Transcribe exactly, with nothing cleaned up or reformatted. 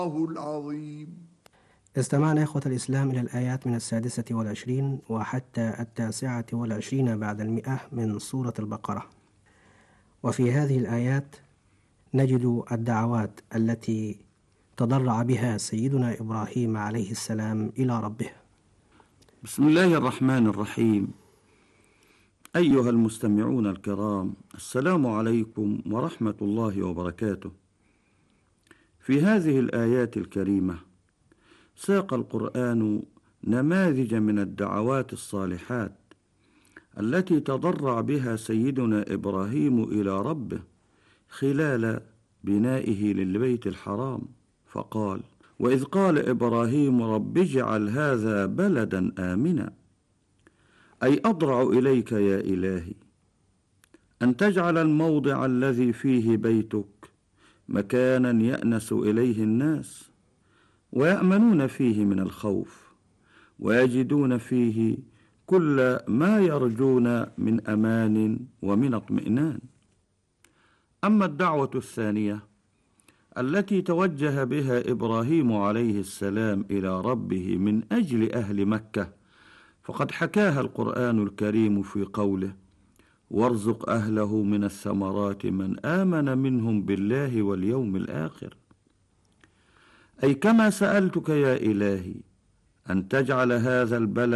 العظيم. استمعنا إخوة الإسلام إلى الآيات من السادسة والعشرين وحتى التاسعة والعشرين بعد المئة من سورة البقرة. وفي هذه الآيات نجد الدعوات التي تضرع بها سيدنا إبراهيم عليه السلام إلى ربه. بسم الله الرحمن الرحيم. أيها المستمعون الكرام، السلام عليكم ورحمة الله وبركاته. في هذه الآيات الكريمة ساق القرآن نماذج من الدعوات الصالحات التي تضرع بها سيدنا إبراهيم إلى ربه خلال بنائه للبيت الحرام، فقال: وإذ قال إبراهيم رب اجعل هذا بلدا آمنا، أي أضرع إليك يا إلهي أن تجعل الموضع الذي فيه بيتك مكانا يأنس إليه الناس ويأمنون فيه من الخوف ويجدون فيه كل ما يرجون من أمان ومن اطمئنان. أما الدعوة الثانية التي توجه بها إبراهيم عليه السلام إلى ربه من أجل أهل مكة فقد حكاها القرآن الكريم في قوله: وارزق أهله من الثمرات من آمن منهم بالله واليوم الآخر، أي كما سألتك يا إلهي أن تجعل هذا البلد